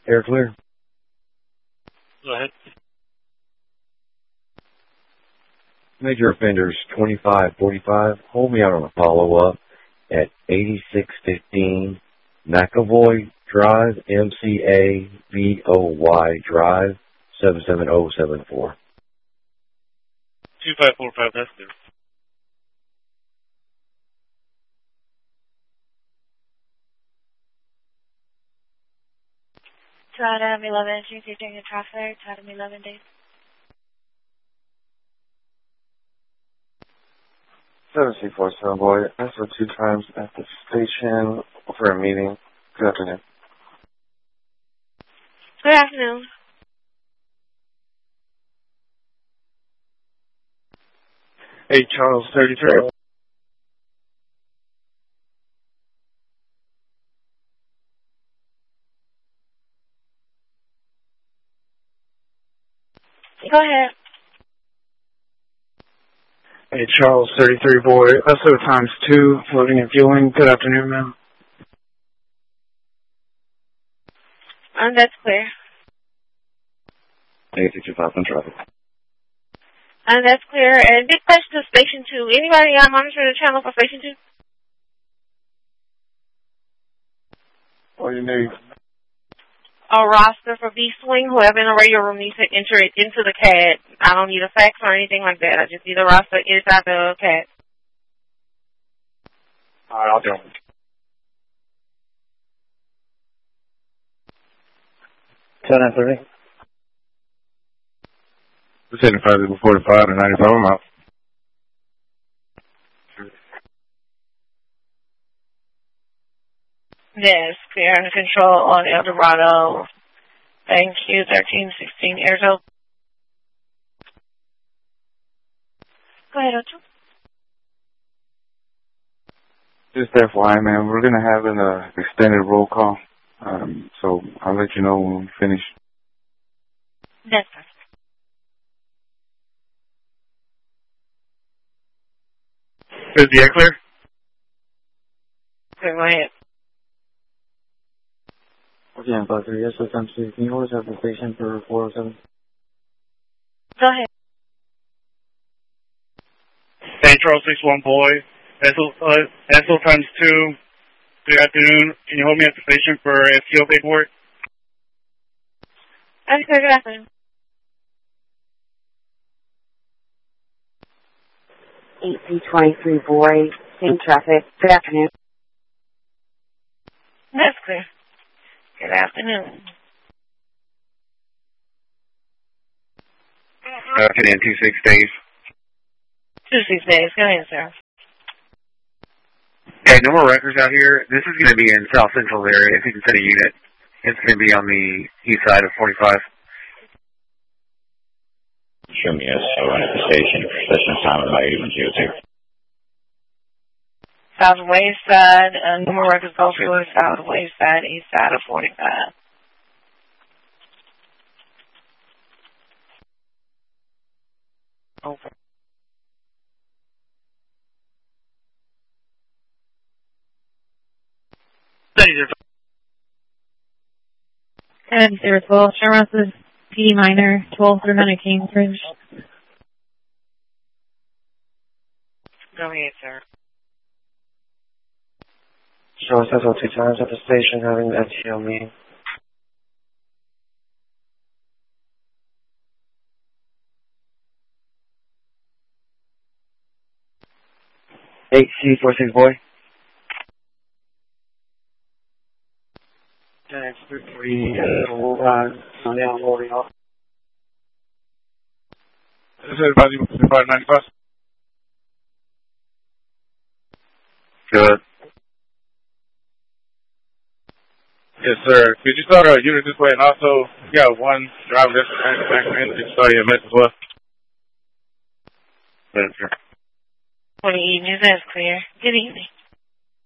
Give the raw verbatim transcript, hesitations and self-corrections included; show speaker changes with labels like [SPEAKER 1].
[SPEAKER 1] Air clear.
[SPEAKER 2] Go ahead.
[SPEAKER 1] Major offenders twenty-five forty-five. Hold me out on a follow-up at eighty-six fifteen McAvoy Drive, M C A V O Y Drive, seven seven zero seven four.
[SPEAKER 2] two five four five, that's clear.
[SPEAKER 3] Adam eleven, G C taking traffic, Adam eleven days.
[SPEAKER 4] seven C four seven boy, also two times at the station for a meeting. Good afternoon.
[SPEAKER 3] Good afternoon.
[SPEAKER 4] Hey, Charles, thirty-three.
[SPEAKER 3] Go ahead.
[SPEAKER 4] Hey, Charles, thirty-three boy, also times two, loading and fueling. Good afternoon, ma'am.
[SPEAKER 3] Um, that's clear.
[SPEAKER 1] eighty-six fifty-five on traffic.
[SPEAKER 3] Um, that's clear. And big question to Station two. Anybody uh, monitor the channel for Station two?
[SPEAKER 4] What do you need?
[SPEAKER 3] A roster for B-Swing. Whoever in the radio room needs to enter it into the C A D. I don't need a fax or anything like that. I just need a roster inside the C A D.
[SPEAKER 4] All right, I'll do it.
[SPEAKER 1] ten and thirty.
[SPEAKER 4] We're taking five before the five and ninety-five. I'm out.
[SPEAKER 3] Yes, clear under control on El Dorado. Thank you, thirteen sixteen Airtel. Go ahead, Ocho.
[SPEAKER 4] Just F Y I, man, we're going to have an uh, extended roll call, um, so I'll let you know when we finish.
[SPEAKER 3] That's perfect.
[SPEAKER 4] Is the air clear?
[SPEAKER 3] Okay, go ahead.
[SPEAKER 4] Okay, I'm about to. Yes, so time to. Can you hold us at the station for four oh seven?
[SPEAKER 3] Go ahead.
[SPEAKER 2] Hey, Charles six one boy. Vessel, uh, Vessel times two. Good afternoon. Can you hold me at the station for S T O paperwork?
[SPEAKER 3] I'm clear. Good afternoon.
[SPEAKER 5] eight C twenty-three boy, same traffic. Good afternoon.
[SPEAKER 3] That's clear. Good afternoon.
[SPEAKER 4] Good afternoon, two six days.
[SPEAKER 3] Two six days. Go ahead, sir.
[SPEAKER 4] Hey, no more records out here. This is going to be in South Central area. If you can set a unit, it's going to be on the east side of forty-five.
[SPEAKER 6] Show me S O at the station. Session time about eighty-one zero two.
[SPEAKER 3] Southwest side, uh, no more records go to southwest side, east side of forty-five. Over.
[SPEAKER 7] And zero twelve, Shamrock is P D minor, twelve through nine Cambridge.
[SPEAKER 3] Go ahead, sir.
[SPEAKER 4] Show us also two times at the station having an S T O meeting. eight C four six boy. Thanks, three, uh, down, loading off. This is everybody with the five ninety-five. Good. Yes, sir. Could you start a unit this way and also, yeah, one driver that's back in, could you start your mess as well? Yes, sir.
[SPEAKER 3] For the evening, that's clear. Good evening.